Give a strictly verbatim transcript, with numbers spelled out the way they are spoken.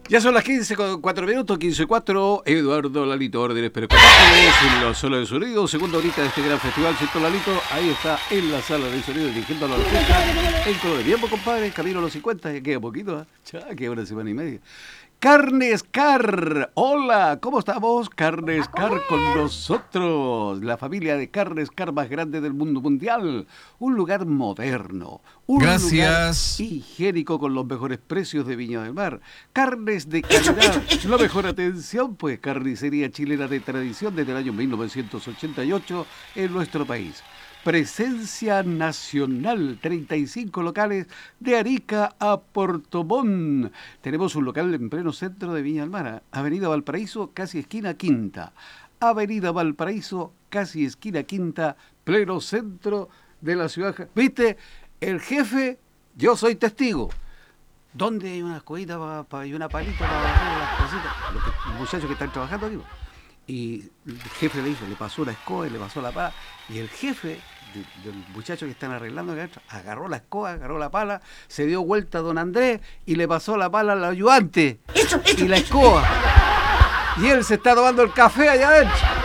Ya son las quince con cuatro minutos, quince cuatro. Eduardo Lalito Órdenes, pero en la sala de sonido, segunda horita de este gran festival, ¿cierto, Lalito? Ahí está en la sala de sonido, dirigiendo a la orquesta. En color de tiempo, compadre, camino a los cincuenta, ya queda poquito, ¿eh? Ya queda una semana y media. Carnes Car, hola, ¿cómo estamos? Carnes Car con nosotros, la familia de Carnes Car más grande del mundo mundial, un lugar moderno, un Gracias. lugar higiénico con los mejores precios de Viña del Mar, carnes de calidad, la mejor atención, pues carnicería chilena de tradición desde el año mil novecientos ochenta y ocho en nuestro país. Presencia nacional, treinta y cinco locales de Arica a Puerto Montt. Tenemos un local en pleno centro de Viña del Mar, Avenida Valparaíso, casi esquina Quinta. Avenida Valparaíso, casi esquina Quinta, pleno centro de la ciudad. ¿Viste? El jefe, yo soy testigo. ¿Dónde hay una escobita pa, pa, y una palita para barrer las cositas? Los, que, los muchachos que están trabajando aquí. Y el jefe le hizo, le pasó la escoba y le pasó la pala. Y el jefe de, del muchacho que están arreglando agarró la escoba, agarró la pala, se dio vuelta a don Andrés y le pasó la pala al ayudante. Eso, eso, y la escoba. Y él se está tomando el café allá adentro.